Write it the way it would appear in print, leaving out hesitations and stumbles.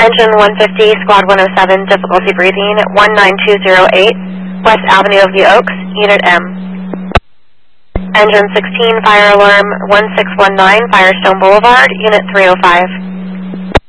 Engine 150, Squad 107, difficulty breathing, 19208, West Avenue of the Oaks, Unit M. Engine 16, fire alarm 1619, Firestone Boulevard, Unit 305.